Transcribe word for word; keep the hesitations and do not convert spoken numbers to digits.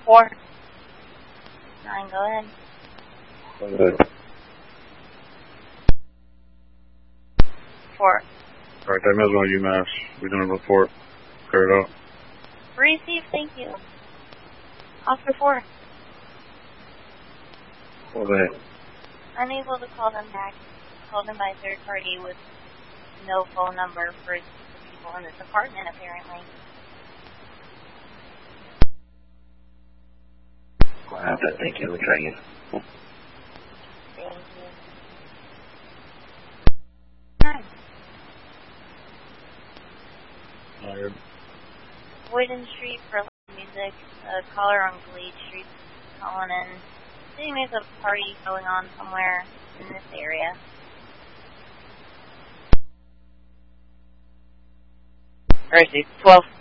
four. nine, go ahead. Go ahead. four. Alright, that Mesmo UMass. We're doing a report. Clear it out. Receive, thank you. Oscar four. Go ahead. Unable to call them back. Called them by third party with no phone number for the people in this apartment, apparently. Go ahead, thank you. We'll try again. Thank you. Nine. Alright. Boyden Street for music. A caller on Glade Street calling in. Saying there's a party going on somewhere in this area. Alright, Steve. twelve.